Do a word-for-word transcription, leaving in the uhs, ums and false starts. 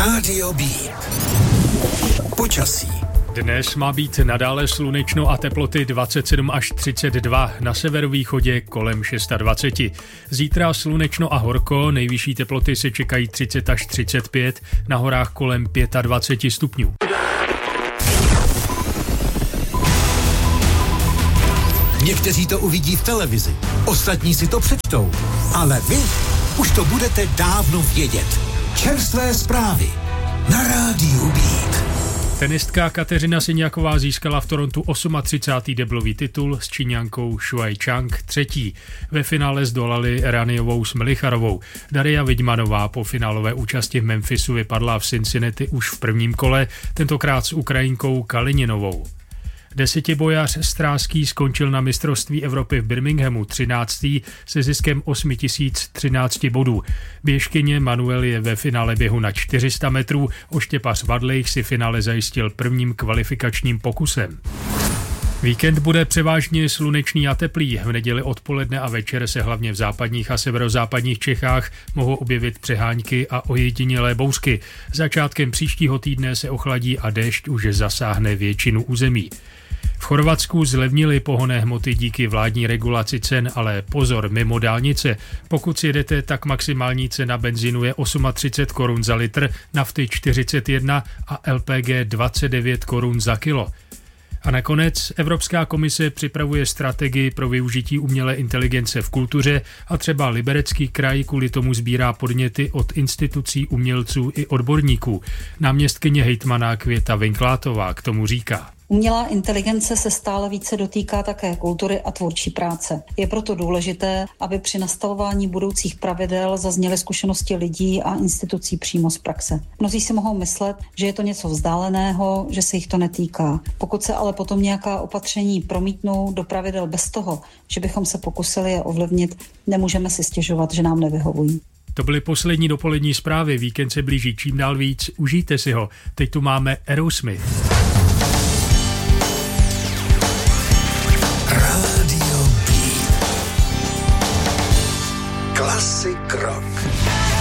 Rádio B. Počasí. Dnes má být nadále slunečno a teploty dvacet sedm až třicet dva, na severovýchodě kolem dvacet šest. Zítra slunečno a horko, nejvyšší teploty se čekají třicet až třicet pět, na horách kolem dvacet pět stupňů. Někteří to uvidí v televizi, ostatní si to přečtou, ale vy už to budete dávno vědět. Čerstvé zprávy na Rádiu Beat. Tenistka Kateřina Siniaková získala v Torontu třicátý osmý deblový titul s Číňankou Shuai Chang třetí. Ve finále zdolali Raniovou s Melicharovou. Daria Vidmanová po finálové účasti v Memphisu vypadla v Cincinnati už v prvním kole, tentokrát s Ukrajinkou Kalininovou. Desetibojař Stráský skončil na mistrovství Evropy v Birminghamu třináctý se ziskem osm tisíc třináct bodů. Běžkyně Manuel je ve finále běhu na čtyři sta metrů, oštěpař Vadlejch si finále zajistil prvním kvalifikačním pokusem. Víkend bude převážně slunečný a teplý. V neděli odpoledne a večer se hlavně v západních a severozápadních Čechách mohou objevit přehánky a ojedinělé bouřky. Začátkem příštího týdne se ochladí a déšť už zasáhne většinu území. V Chorvatsku zlevnily pohonné hmoty díky vládní regulaci cen, ale pozor, mimo dálnice. Pokud si jedete, tak maximální cena benzínu je třicet osm korun za litr, nafty čtyřicet jedna a L P G dvacet devět korun za kilo. A nakonec Evropská komise připravuje strategii pro využití umělé inteligence v kultuře a třeba Liberecký kraj kvůli tomu sbírá podněty od institucí, umělců i odborníků. Náměstkyně hejtmana Květa Vinklátová k tomu říká. Umělá inteligence se stále více dotýká také kultury a tvůrčí práce. Je proto důležité, aby při nastavování budoucích pravidel zazněly zkušenosti lidí a institucí přímo z praxe. Mnozí si mohou myslet, že je to něco vzdáleného, že se jich to netýká. Pokud se ale potom nějaká opatření promítnou do pravidel bez toho, že bychom se pokusili je ovlivnit, nemůžeme si stěžovat, že nám nevyhovují. To byly poslední dopolední zprávy, víkend se blíží čím dál víc, užijte si ho. Teď tu máme Aerosmith.